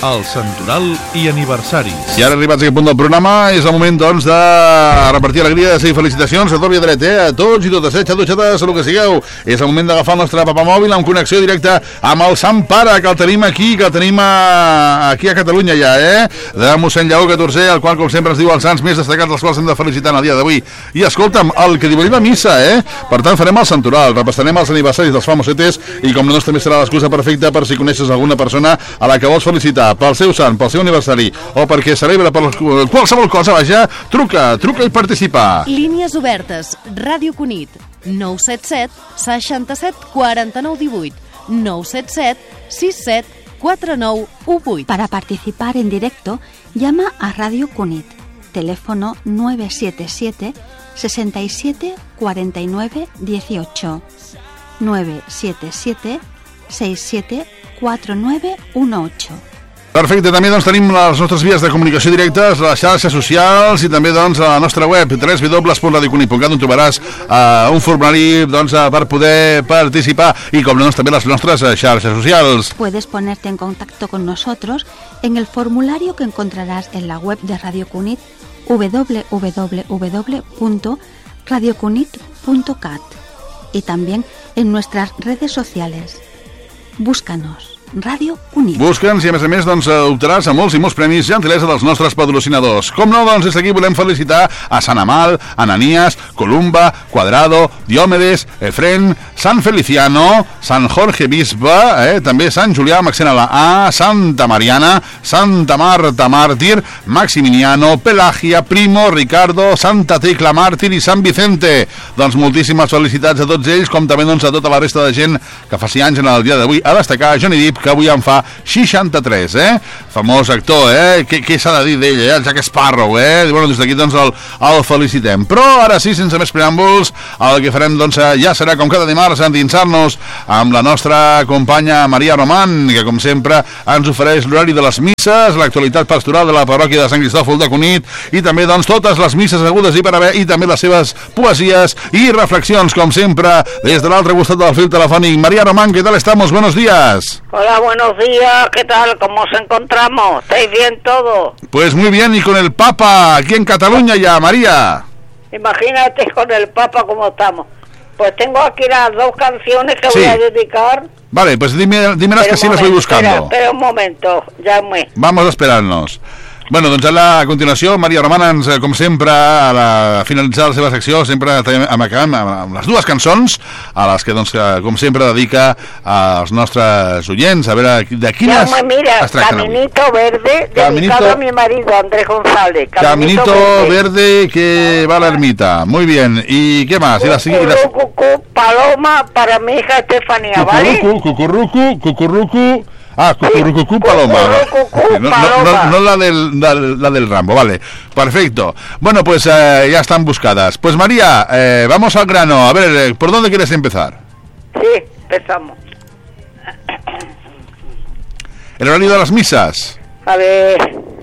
el Santoral i aniversaris. I ara arribats a aquest punt del programa és el moment, doncs, de repartir alegries i felicitacions a tot i a dret, a tots i totes, xatotxates, a lo que sigueu. És el moment d'agafar el nostre papamòbil amb connexió directa amb el Sant Pare, que el tenim aquí, aquí a Catalunya ja, de mossèn Lleó XIV, el qual, com sempre, ens diu els sants més destacats, els quals hem de felicitar en el dia d'avui. I escolta'm, el que diu a missa, Per tant, farem el Santoral, repassarem els aniversaris dels famosetes i, com no, també serà l'excusa perfecta per si coneixes alguna persona a la que vols felicitar pel seu sant, pel seu aniversari o perquè celebra per qualsevol cosa, vaja, truca i participa. Línies obertes, Ràdio Cunit, 977 67 49 18, 977 67 49 18. Para participar en directo, llama a Radio Cunit, teléfono 977 67 49 18, 977 67 4918. Perfecte, també doncs tenim les nostres vies de comunicació directes, les xarxes socials i també doncs a la nostra web www.radiocunit.cat, on trobaràs un formulari doncs per poder participar y com no també les nostres xarxes socials. Puedes ponerte en contacto con nosotros en el formulario que encontrarás en la web de Radio Cunit, www.radiocunit.cat, y también en nuestras redes sociales. Búscanos, Ràdio Cunit. Busca'ns i, a més, doncs, optaràs a molts i molts premis, gentilesa dels nostres patrocinadors. Com no, doncs, des d'aquí volem felicitar a Sant Amal, Ananías, Columba, Cuadrado, Diòmedes, Efren, Sant Feliciano, Sant Jorge Bisbe, també Sant Julià, Maxena la A, Santa Mariana, Santa Marta Màrtir, Maximiliano, Pelagia, Primo, Ricardo, Santa Tecla Màrtir i Sant Vicente. Doncs moltíssimes felicitats a tots ells, com també doncs, a tota la resta de gent que faci anys en el dia d'avui. A destacar Johnny Depp, que avui en fa 63, famós actor, què s'ha de dir d'ell, el Jack Sparrow, bueno, des d'aquí doncs el felicitem. Però ara sí, sense més preàmbuls, el que farem doncs ja serà, com cada dimarts, endinsar-nos amb la nostra companya Maria Román, que com sempre ens ofereix l'horari de les misses, l'actualitat pastoral de la parròquia de Sant Cristòfol de Cunit i també doncs totes les misses hagudes i per haver, i també les seves poesies i reflexions, com sempre, des de l'altre costat del fil telefònic. María Román, ¿qué tal estamos? Buenos días. Hola, buenos días, ¿qué tal? ¿Cómo os encontramos? ¿Estáis bien todos? Pues muy bien, y con el Papa aquí en Cataluña ya, María. Imagínate con el Papa cómo estamos. Pues tengo aquí las dos canciones que voy a dedicar. Vale, pues dímelas que sí las voy buscando. Espera un momento, llame. Vamos a esperarnos. Bueno, doncs a continuació, Maria Román ens, com sempre, a finalitzar la seva secció, sempre acabem amb les dues cançons, a les que, doncs, com sempre, dedica als nostres oients. A veure, de quines es tracten avui? Caminito Verde, dedicado a mi marido, Andrés González. Caminito Verde, que va a la ermita. Muy bien. ¿Y qué más? Cucurrucu, Paloma, para mi hija Estefanía, ¿vale? Cucurrucu. Ah, Cucurrucu Paloma. No la del Rambo, vale. Perfecto. Bueno, pues ya están buscadas. Pues María, vamos al grano. A ver, ¿por dónde quieres empezar? Sí, empezamos. ¿El horario de las misas? A ver.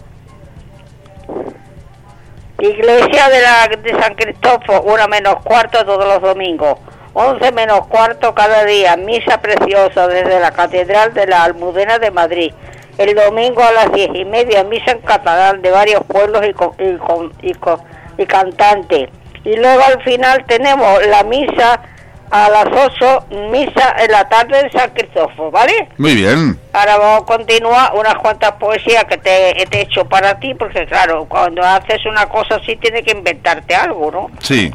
Iglesia de San Cristóforo, 1:15 todos los domingos. 11:15 cada día, misa preciosa desde la Catedral de la Almudena de Madrid. El domingo a las 10:30, misa en catalán de varios pueblos y cantantes. Y luego al final tenemos la misa a las 8, misa en la tarde de San Cristóforo, ¿vale? Muy bien. Ahora vamos a continuar unas cuantas poesías que te he hecho para ti, porque claro, cuando haces una cosa así tienes que inventarte algo, ¿no? Sí.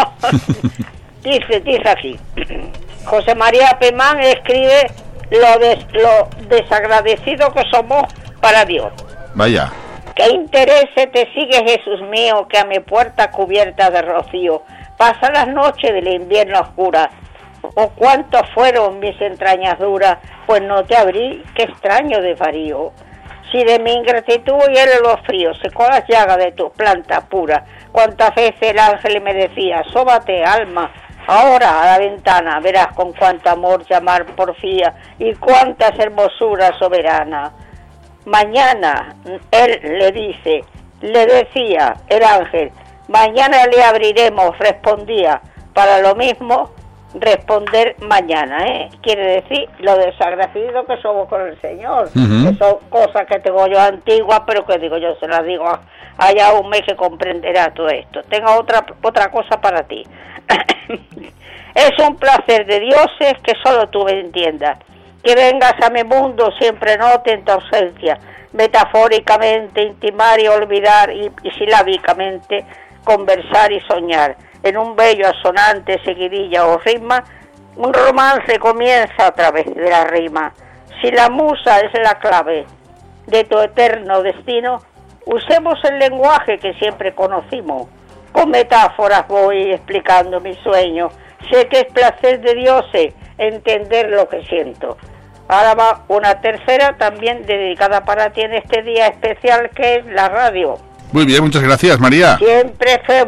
Dice así. José María Pemán escribe lo desagradecido que somos para Dios. Vaya. ¿Qué interés te sigue, Jesús mío, que a mi puerta cubierta de rocío pasa las noches del invierno oscuras? ¿O cuántos fueron mis entrañas duras? Pues no te abrí, qué extraño desvarío. Si de mi ingratitud hielo los fríos, secó las llagas de tu planta pura. Cuántas veces el ángel me decía, sóbate, alma, ahora a la ventana, verás con cuánto amor llamar porfía y cuántas hermosuras soberana. Mañana, él le decía el ángel, mañana le abriremos, respondía, para lo mismo responder mañana, quiere decir lo desagradecido que somos con el Señor, que son cosas que tengo yo antiguas, pero que digo yo se las digo a Jaume, que comprenderá todo esto. Tengo otra cosa para ti. Es un placer de dioses que solo tú me entiendas, que vengas a mi mundo, siempre note en tu ausencia, metafóricamente intimar y olvidar, y silábicamente conversar y soñar. En un bello asonante, seguidilla o rima, un romance comienza a través de la rima. Si la musa es la clave de tu eterno destino, usemos el lenguaje que siempre conocimos. Con metáforas voy explicando mi sueño. Sé que es placer de dioses entender lo que siento. Ahora va una tercera también dedicada para ti en este día especial que es la radio. Muy bien, muchas gracias, María. Siempre fue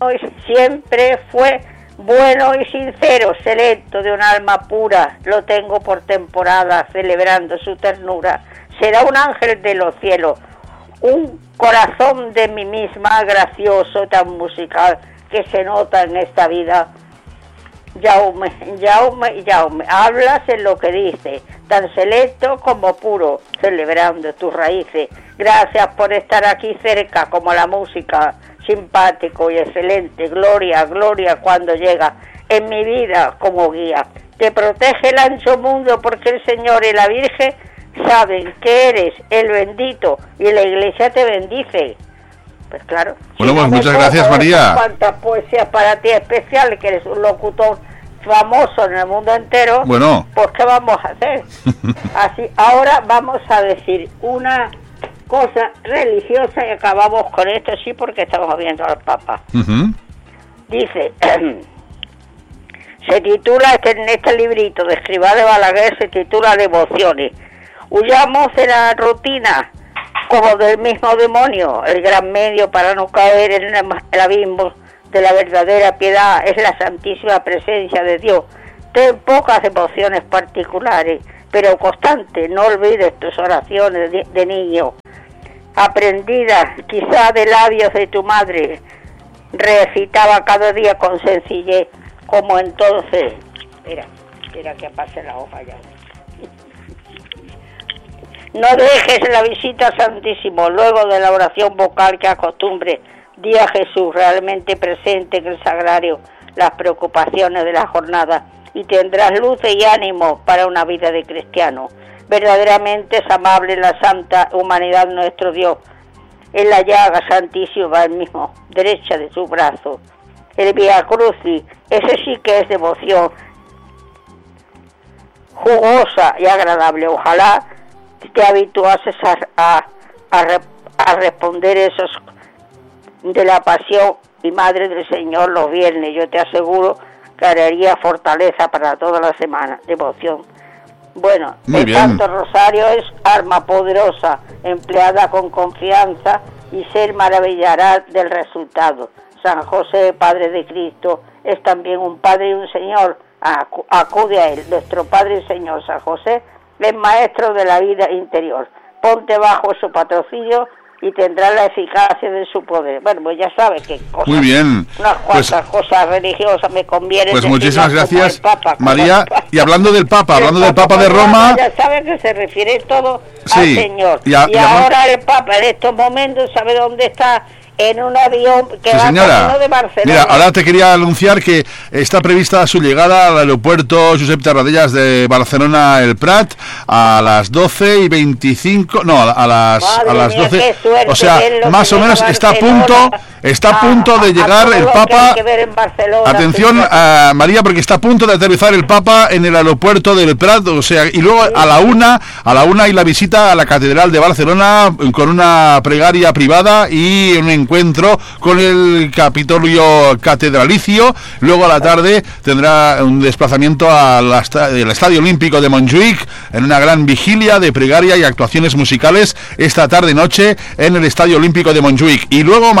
bueno y sincero, selecto de un alma pura. Lo tengo por temporada, celebrando su ternura. Será un ángel de los cielos, un corazón de mí misma, gracioso, tan musical, que se nota en esta vida. Jaume, hablas en lo que dices, tan selecto como puro, celebrando tus raíces. Gracias por estar aquí cerca, como la música, simpático y excelente. Gloria, gloria cuando llega en mi vida como guía. Te protege el ancho mundo porque el Señor y la Virgen saben que eres el bendito y la Iglesia te bendice. Pues claro. Bueno, pues muchas gracias, María. Cuántas poesías para ti especial, que eres un locutor famoso en el mundo entero. Bueno. Pues ¿qué vamos a hacer? Así, ahora vamos a decir una cosa religiosa y acabamos con esto, sí, porque estamos viendo al Papa. Dice, se titula en este librito de Escrivá de Balaguer, se titula Devociones. Huyamos de la rutina como del mismo demonio. El gran medio para no caer en el abismo de la verdadera piedad es la santísima presencia de Dios. Ten pocas devociones particulares, pero constantes. No olvides tus oraciones de niño, aprendidas quizá de labios de tu madre. Recitaba cada día con sencillez, como entonces. Espera que pase la hoja ya. No dejes la visita al Santísimo luego de la oración vocal que acostumbre. Di a Jesús realmente presente en el sagrario las preocupaciones de la jornada y tendrás luz y ánimo para una vida de cristiano. Verdaderamente es amable la santa humanidad nuestro Dios. En la llaga santísima al mismo, derecha de su brazo. El Vía Crucis, ese sí que es devoción jugosa y agradable. Ojalá te habituases a responder esos de la pasión y Madre del Señor los viernes. Yo te aseguro que haría fortaleza para toda la semana. Devoción. Bueno, muy el bien. Santo Rosario es arma poderosa, empleada con confianza y se maravillará del resultado. San José, Padre de Cristo, es también un Padre y un Señor. Acude a Él. Nuestro Padre y Señor San José es maestro de la vida interior. Ponte bajo su patrocinio y tendrá la eficacia de su poder. Bueno, pues ya sabes que cosas, muy bien, unas cuantas cosas religiosas me convienen. Pues muchísimas gracias, Papa, María. Y hablando del Papa de Roma, ya sabes que se refiere todo sí, al Señor. Y ahora el Papa en estos momentos sabe dónde está, en un avión que sí, va señora. de Barcelona. Mira, ahora te quería anunciar que está prevista su llegada al aeropuerto Josep Tarradellas de Barcelona El Prat a las 12:25, no, a las 12, o sea, más o menos está a punto de llegar el Papa. Atención, María, porque está a punto de aterrizar el Papa en el aeropuerto del Prat, o sea, y luego a la una y la visita a la Catedral de Barcelona con una plegaria privada y un encuentro con el Capitolio catedralicio. Luego a la tarde tendrá un desplazamiento al Estadio Olímpico de Montjuïc en una gran vigilia de plegaria y actuaciones musicales esta tarde-noche en el Estadio Olímpico de Montjuïc. Y luego mañana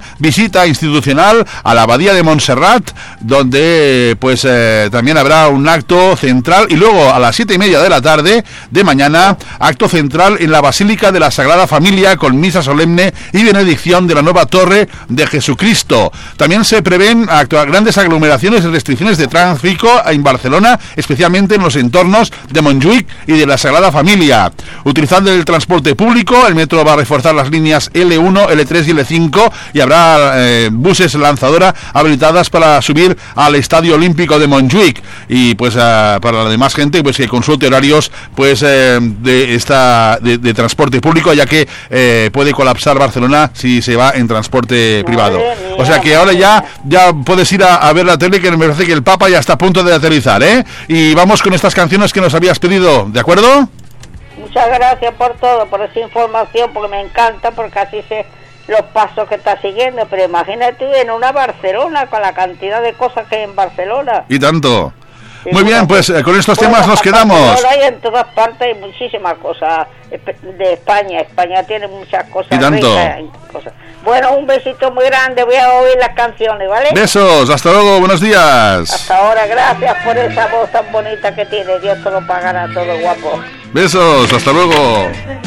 visita institucional a la Abadía de Montserrat, donde pues también habrá un acto central, y luego a las 7:30 de la tarde de mañana, acto central en la Basílica de la Sagrada Familia, con misa solemne y benedicción de la nueva Torre de Jesucristo. También se prevén grandes aglomeraciones y restricciones de tráfico en Barcelona, especialmente en los entornos de Montjuïc y de la Sagrada Familia. Utilizando el transporte público, el metro va a reforzar las líneas L1, L3 y L5, y habrá buses lanzadora habilitadas para subir al Estadio Olímpico de Montjuïc, y pues para la demás gente pues que consulte horarios pues de transporte público, ya que puede colapsar Barcelona si se va en transporte privado. O sea que ahora ya puedes ir a ver la tele, que me parece que el Papa ya está a punto de aterrizar, y vamos con estas canciones que nos habías pedido, ¿de acuerdo? Muchas gracias por todo, por esa información, porque me encanta, porque así sé los pasos que está siguiendo. Pero imagínate en una Barcelona, con la cantidad de cosas que hay en Barcelona. Y tanto. Sí, muy bien, pues con estos temas nos quedamos. Barcelona, y en todas partes hay muchísimas cosas de España. España tiene muchas cosas. Y tanto. Cosas. Bueno, un besito muy grande, voy a oír las canciones, ¿vale? Besos, hasta luego, buenos días. Hasta ahora, gracias por esa voz tan bonita que tiene. Dios te lo pagará todo, guapo. Besos, hasta luego.